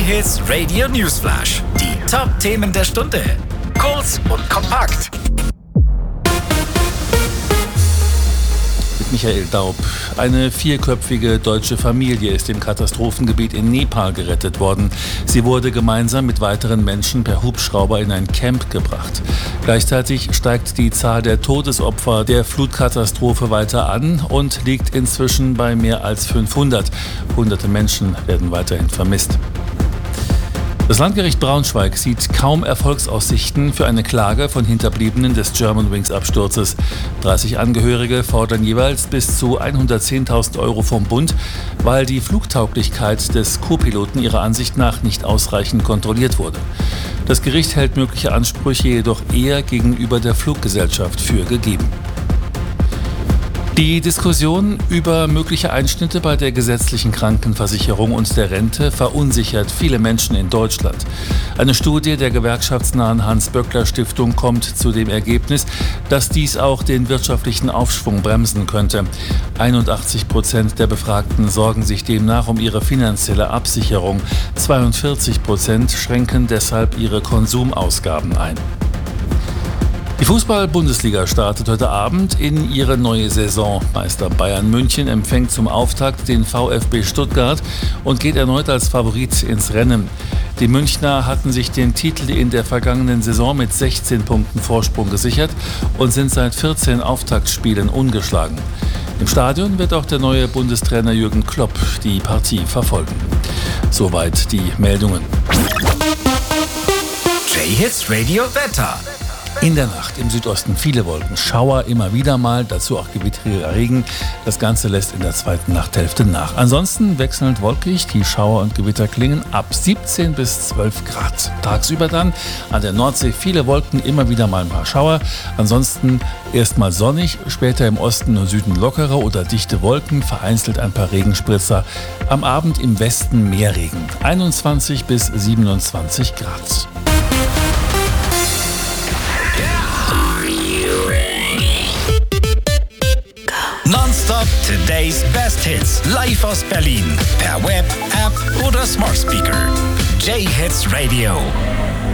J-Hits Radio Newsflash. Die Top-Themen der Stunde. Kurz und kompakt. Michael Daub. Eine 4-köpfige deutsche Familie ist im Katastrophengebiet in Nepal gerettet worden. Sie wurde gemeinsam mit weiteren Menschen per Hubschrauber in ein Camp gebracht. Gleichzeitig steigt die Zahl der Todesopfer der Flutkatastrophe weiter an und liegt inzwischen bei mehr als 500. Hunderte Menschen werden weiterhin vermisst. Das Landgericht Braunschweig sieht kaum Erfolgsaussichten für eine Klage von Hinterbliebenen des Germanwings-Absturzes. 30 Angehörige fordern jeweils bis zu 110.000 € vom Bund, weil die Flugtauglichkeit des Co-Piloten ihrer Ansicht nach nicht ausreichend kontrolliert wurde. Das Gericht hält mögliche Ansprüche jedoch eher gegenüber der Fluggesellschaft für gegeben. Die Diskussion über mögliche Einschnitte bei der gesetzlichen Krankenversicherung und der Rente verunsichert viele Menschen in Deutschland. Eine Studie der gewerkschaftsnahen Hans-Böckler-Stiftung kommt zu dem Ergebnis, dass dies auch den wirtschaftlichen Aufschwung bremsen könnte. 81% der Befragten sorgen sich demnach um ihre finanzielle Absicherung. 42% schränken deshalb ihre Konsumausgaben ein. Die Fußball-Bundesliga startet heute Abend in ihre neue Saison. Meister Bayern München empfängt zum Auftakt den VfB Stuttgart und geht erneut als Favorit ins Rennen. Die Münchner hatten sich den Titel in der vergangenen Saison mit 16 Punkten Vorsprung gesichert und sind seit 14 Auftaktspielen ungeschlagen. Im Stadion wird auch der neue Bundestrainer Jürgen Klopp die Partie verfolgen. Soweit die Meldungen. J-Hits Radio Wetter. In der Nacht im Südosten viele Wolken, Schauer immer wieder mal, dazu auch gewittriger Regen. Das Ganze lässt in der zweiten Nachthälfte nach. Ansonsten wechselnd wolkig, die Schauer und Gewitter klingen ab 17 bis 12 Grad. Tagsüber dann an der Nordsee viele Wolken, immer wieder mal ein paar Schauer. Ansonsten erstmal sonnig, später im Osten und Süden lockere oder dichte Wolken, vereinzelt ein paar Regenspritzer. Am Abend im Westen mehr Regen, 21 bis 27 Grad. Nonstop Today's Best Hits. Live aus Berlin. Per Web, App oder Smart Speaker. J-Hits Radio.